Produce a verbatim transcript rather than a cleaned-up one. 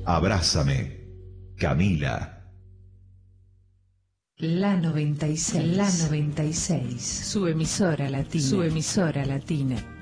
Abrázame, Camila. La noventa y seis, la noventa y seis, su emisora latina, su emisora latina.